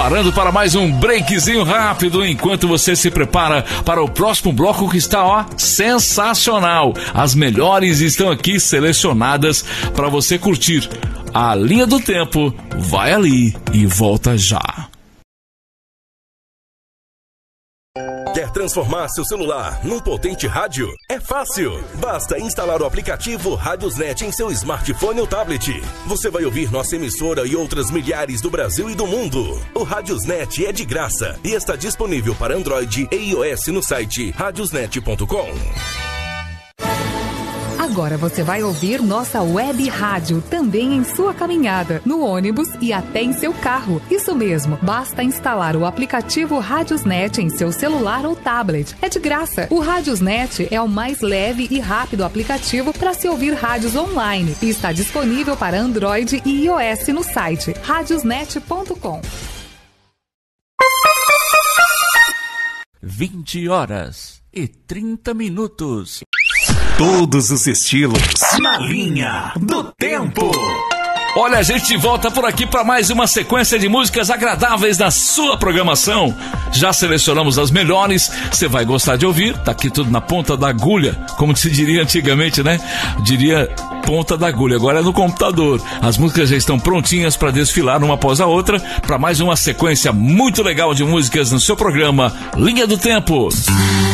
parando para mais um breakzinho rápido, enquanto você se prepara para o próximo bloco que está, ó, sensacional. As melhores estão aqui selecionadas para você curtir. A linha do tempo vai ali e volta já. Quer transformar seu celular num potente rádio? É fácil! Basta instalar o aplicativo Radiosnet em seu smartphone ou tablet. Você vai ouvir nossa emissora e outras milhares do Brasil e do mundo. O Radiosnet é de graça e está disponível para Android e iOS no site radiosnet.com. Agora você vai ouvir nossa web rádio também em sua caminhada, no ônibus e até em seu carro. Isso mesmo, basta instalar o aplicativo Radiosnet em seu celular ou tablet. É de graça. O Radiosnet é o mais leve e rápido aplicativo para se ouvir rádios online e está disponível para Android e iOS no site radiosnet.com. 20h30. Todos os estilos na linha do tempo. Olha, a gente volta por aqui para mais uma sequência de músicas agradáveis na sua programação. Já selecionamos as melhores, você vai gostar de ouvir. Tá aqui tudo na ponta da agulha, como se diria antigamente, né? Diria ponta da agulha, agora é no computador. As músicas já estão prontinhas para desfilar uma após a outra, para mais uma sequência muito legal de músicas no seu programa Linha do Tempo.